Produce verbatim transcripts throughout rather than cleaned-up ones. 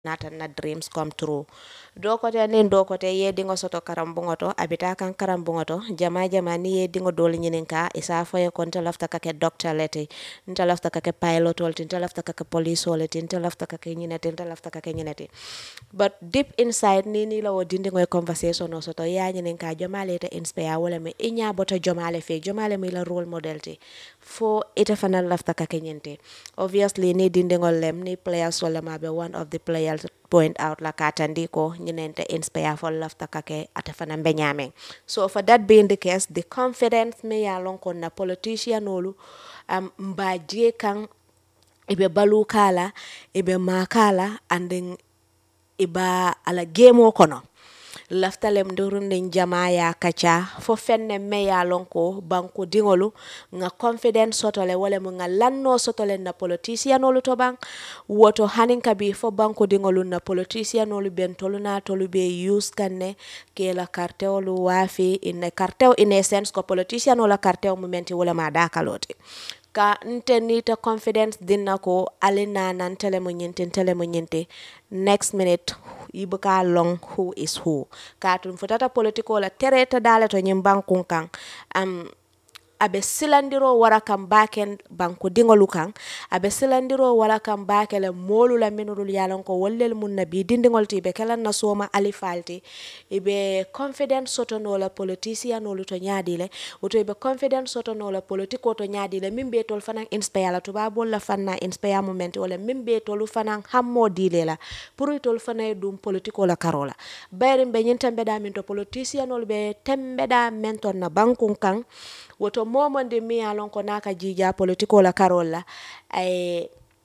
nata na dreams come true do ko te nin do ko te ye dingo soto karambungo to abita kan karambungo to jama jama ni ye dingo dol nyinin ka isa fa ye kon ta lafta ka ke doctor leti nta lafta ka ke pilot wol nta lafta ka ke police wol nta lafta ka ke nyinete nta lafta ka ke nyinete but deep inside ni ni la wo dindi ngoy conversation no soto ya nyinin ka jama le te inspire wala me inya bota jama le fe jama le mi la role model ti fo ite fanal lafta ka ke nyinte obviously ni dindi ngol lem ni players wala ma be one of the players point out la katandi ko nyinente inspire for lafta kake atafana mbenyame so for that being the case the confidence me ya lon kon na politician olu um, mbaje kan ibe balu kala ibe makala and then iba ala game kono laftalem durundin jama ya kacha fo fenne me ya lonko banko dingolu nga confidence sotole wala mo nga lanno sotole na politician olu to bang woto hanin kabi fo banko dingolu na politician olu ben tolu na tolu be use kanne ke la carte olu wafi in carte in essence ko politician wala carte momenti wala ma dakalote ka nte nita confidence dinna ko alina nan tele mo nyinte tele mo nyinte next minute ibuka long who is who ka tum futata politiko la tereta dale to nyim bankun kan am abe silandiro wara kam baken banko dingolu kan abe silandiro wara kam bakele molu la minurul yalon ko wollel mun nabi dindingol ti be kala na soma alifalti ibe confidence soto no la politician no to nyaadile woto ibe confidence soto no la politiko to nyaadile mimbe tol fanan inspire la to babol la fanna inspire moment wala mimbe tol fanan hammo dile la pour tol fanay dum politiko la karola bayre be nyintambe da min to politician no be tembe da menton na bankun kan woto momonde mi alon ko naka jija politiko la karola ay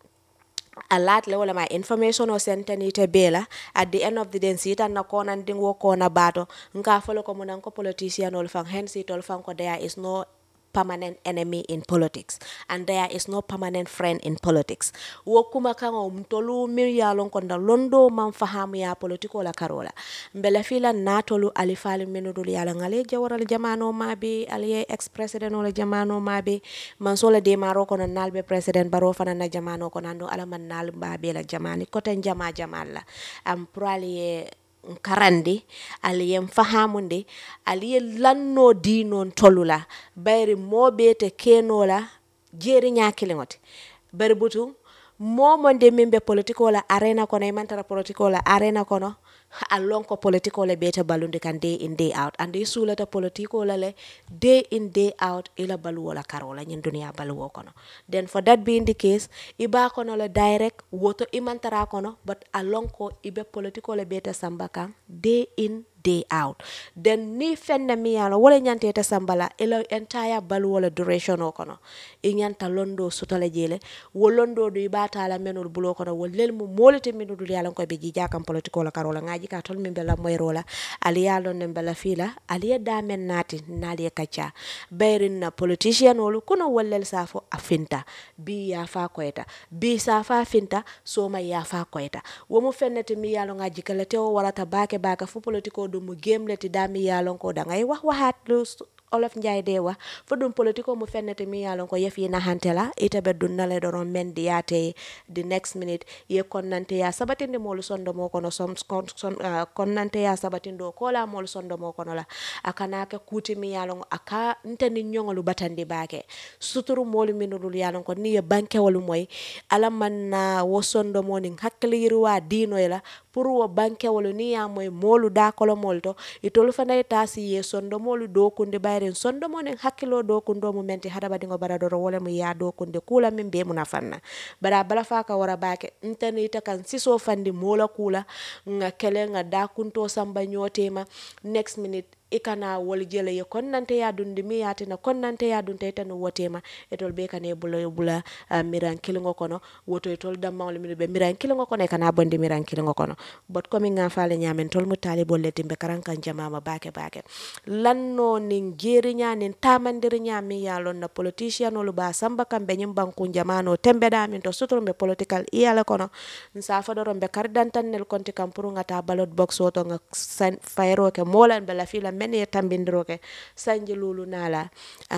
a lot le wala my information o sentanite bela at the end of the day sita na kona ndingo kona bato nka folo ko munan ko politician ol fan hen sitol fan ko there is no permanent enemy in politics and there is no permanent friend in politics wo kuma kango mtolu mi ya lon ko nda londo man fahamu ya politiko la karola mbele fila natolu alifali minudul yala ngale jawaral jamano mabe aliye ex president wala jamano mabe man sola de maro ko nalbe president baro fana na jamano ko nando ala man nal babe la jamani ko tan jama jamalla am praliye karandi aliyem fahamunde aliye lanno dinon tolula bayri mobete kenola jeri nyakilingote bari butu momonde mimbe politiko la arena kono imantara politiko la arena kono alon ko politiko le beta balunde kan day in day out and isu la ta politiko la le day in day out ila balu wala karola nyin dunia balu kono then for that being the case iba kono la direct woto imantara kono but alon ko ibe politiko le beta sambaka day in day out then ni fenne mi yalo wala nyante ta sambala ila entire balu wala duration o kono e nyanta londo sutale jele wolondo do ibata la menul bulo kono wolel mu molete minudul yalo ko be jija kam politiko la karola ngaji ka tol min bela moyrola ali yalo ne bela fila ali da men nati nali kacha bayrin na politician wolu kono wolel safo afinta bi ya fa koyta bi safa finta so ma ya fa koyta wo mu fennete mi yalo ngaji kala te o warata bake baka fu politiko do mu gemleti dami yalon ko da ngay wax waxat lu olof njaay de wax fo dum politiko mu fennete mi yalon ko yef yi na hantela ita be dun nale doron men diate the next minute ye konnante ya sabatinde molu sondo mo kono som kon son uh, konnante ya sabatindo ko la molu sondo mo kono la akana ka kuti mi yalon aka ntani nyongolu batande bake suturu molu minul yalon ko ni ye banke wolu moy alaman na wo sondo mo ni hakkiliru wa dino la pour wo banke wolu ni ya moy molu da kolo molto itolu fana tasi ye sondo molu do kunde bayren sondo mo nen hakkilo do kundo mo menti hada badi ngo bara do wala mo ya do kunde kula min be muna fanna bara bala fa ka wara bake intani ta kan siso fandi mola kula nga kele nga da kunto samba nyotema next minute ikana wol jele ye konnante ya dundi mi yati na konnante ya dunte tan wotema etol be kane bula bula uh, miran kilingo kono woto etol damma wala mi be miran kilingo kono kana bondi miran kilingo kono bot komi nga faale nyamen tol mu tali bolle timbe karankan jamama bake bake lanno nin jeri nya nin tamandiri nya mi yalon na politician wala ba samba kambe nyim banku jamano tembe da min to sutro be political iyala kono nsa fa do be kardantan nel konti kampuru ngata ballot box woto nga fayro ke molan be la fila men ye tambindiroke sanje lulu nala um,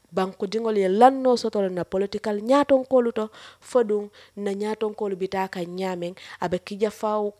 banku dingol ye lanno sotolo na political nyaton kolu to fodun na nyaton kolu bita ka nyamen abe kija faw